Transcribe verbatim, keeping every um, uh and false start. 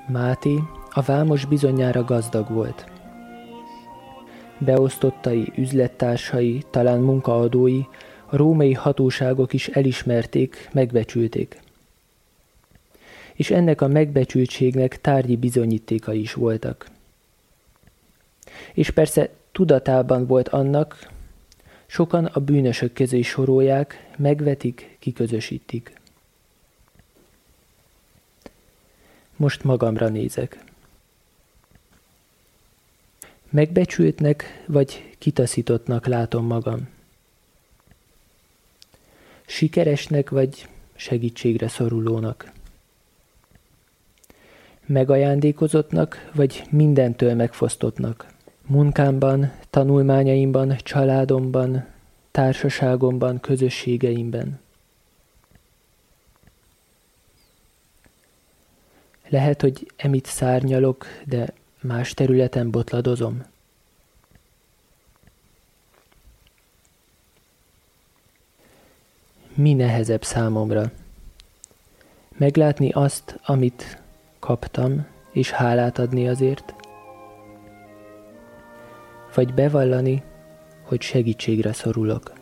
Máté, a vámos bizonyára gazdag volt. Beosztottai, üzlettársai, talán munkaadói, a római hatóságok is elismerték, megbecsülték. És ennek a megbecsültségnek tárgyi bizonyítékai is voltak. És persze tudatában volt annak, sokan a bűnösök közé sorolják, megvetik, kiközösítik. Most magamra nézek. Megbecsültnek vagy kitaszítottnak látom magam. Sikeresnek vagy segítségre szorulónak. Megajándékozottnak vagy mindentől megfosztottnak. Munkámban, tanulmányaimban, családomban, társaságomban, közösségeimben. Lehet, hogy emitt szárnyalok, de más területen botladozom. Mi nehezebb számomra? Meglátni azt, amit kaptam, és hálát adni azért? Vagy bevallani, hogy segítségre szorulok?